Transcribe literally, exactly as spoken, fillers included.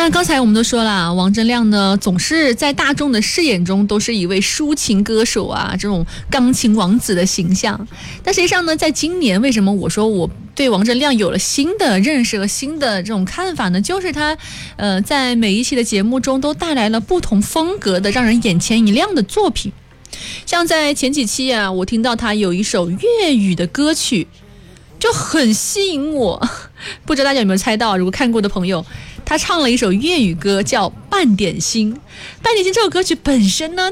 那刚才我们都说了，王铮亮呢总是在大众的视野中都是一位抒情歌手啊，这种钢琴王子的形象。但实际上呢，在今年为什么我说我对王铮亮有了新的认识和新的这种看法呢？就是他呃在每一期的节目中都带来了不同风格的让人眼前一亮的作品。像在前几期啊，我听到他有一首粤语的歌曲就很吸引我，不知道大家有没有猜到，如果看过的朋友，他唱了一首粤语歌叫《半点心》。《半点心》这首歌曲本身呢，